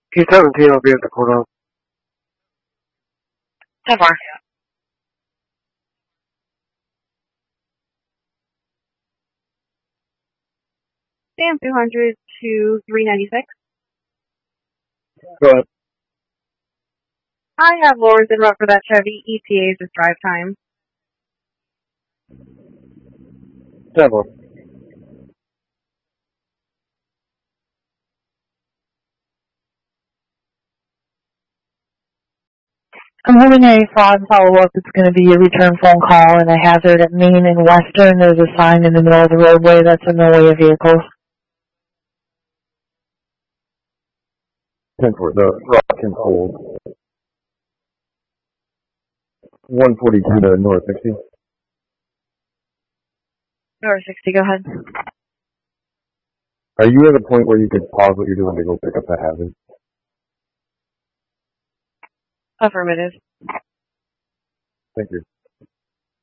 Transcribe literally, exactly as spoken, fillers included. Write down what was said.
P seventeen will be at the courthouse. So far. Sam two hundred to three ninety-six. Go ahead. I have Lawrence en route for that Chevy. E T A's is drive time. Seven. I'm having a fraud follow-up. It's going to be a return phone call and a hazard at Main and Western. There's a sign in the middle of the roadway that's in the way of vehicles. ten for the rock and hold. one forty-two to North sixty. North sixty, go ahead. Are you at a point where you could pause what you're doing to go pick up that hazard? Affirmative. Thank you.